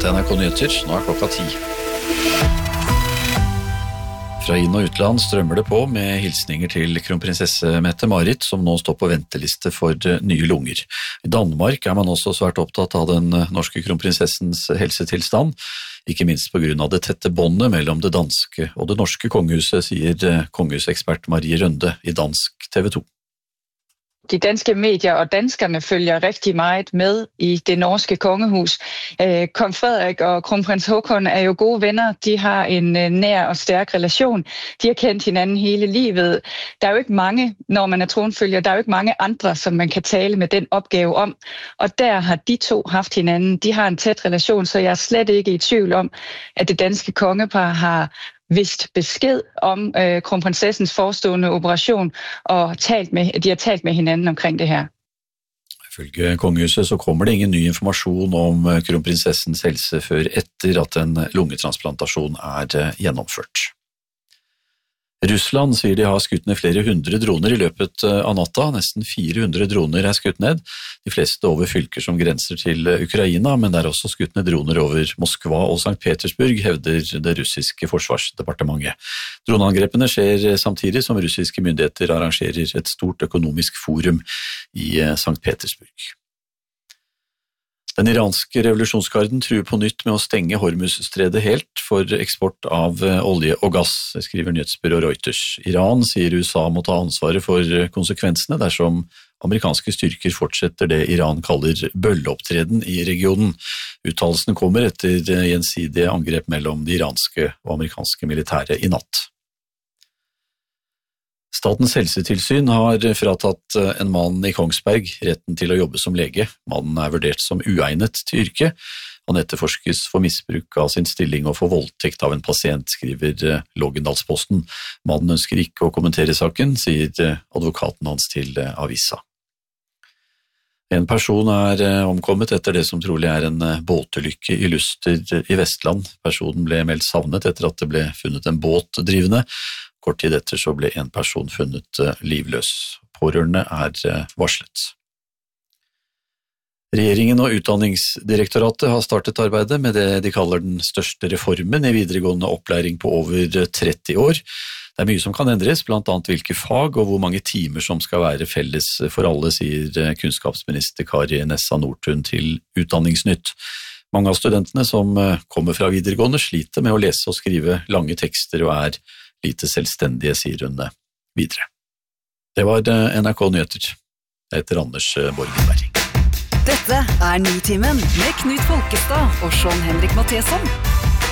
til NRK Nyheter. Nå klokka 10. Fra inn- og utland strømmer det på med hilsninger til kronprinsesse Mette-Marit, som nå står på venteliste for nye lunger. I Danmark man også svært opptatt av den norske kronprinsessens helsetilstand, ikke minst på grunn av det tette båndet mellom det danske og det norske kongehuset, sier kongehusekspert Marie Rønde i dansk TV 2. De danske medier og danskerne følger rigtig meget med i det norske kongehus. Kong Frederik og kronprins Håkon jo gode venner. De har en nær og stærk relation. De har kendt hinanden hele livet. Der jo ikke mange, når man tronfølger, der jo ikke mange andre, som man kan tale med den opgave om. Og der har de to haft hinanden. De har en tæt relation, så jeg slet ikke i tvivl om, at det danske kongepar har vist besked om kronprinsessens forestående operation, og de har talt med hinanden omkring det her. Ifølge kongehuset så kommer det ingen ny informasjon om kronprinsessens helse før etter at en lungetransplantasjon gjennomført. Russland sier de har skutt ned flere hundre droner i løpet av natta. Nesten 400 droner skutt ned, de fleste over fylker som grenser til Ukraina, men det også skutt ned droner over Moskva og St. Petersburg, hevder det russiske forsvarsdepartementet. Droneangrepene skjer samtidig som russiske myndigheter arrangerer et stort økonomisk forum i St. Petersburg. Den iranske revolusjonsgarden truer på nytt med å stenge Hormuzstredet helt for eksport av olje og gass, skriver nyhetsbyrå Reuters. Iran sier USA må ta ansvaret for konsekvensene dersom amerikanske styrker fortsetter det Iran kaller bølleopptreden i regionen. Uttalelsen kommer etter gjensidige angrep mellom de iranske og amerikanske militære i natt. Statens helsetilsyn har fratatt en mann i Kongsberg retten til å jobbe som lege. Mannen vurdert som uegnet til yrket. Han etterforskes for misbruk av sin stilling og for voldtekt av en pasient, skriver Lågendalsposten. Mannen ønsker ikke å kommentere saken, sier advokaten hans til avisa. En person omkommet etter det som trolig en båtulykke i Luster i Vestland. Personen ble meldt savnet etter at det ble funnet en båt drivende. Kort tid etter så ble en person funnet livløs. Pårørende varslet. Regjeringen og Utdanningsdirektoratet har startet arbeidet med det de kaller den største reformen i videregående opplæring på over 30 år. Det mye som kan endres, blant annet hvilke fag og hvor mange timer som skal være felles for alle, sier kunnskapsminister Kari Nessa Nordtun til Utdanningsnytt. Mange av studentene som kommer fra videregående sliter med å lese og skrive lange tekster og lite selvstendige, sier hun videre. Det var NRK Nyheter. Jeg heter Anders Borgenberg. Dette Nitimen med Knut Folkestad og Sean Henrik Matheson.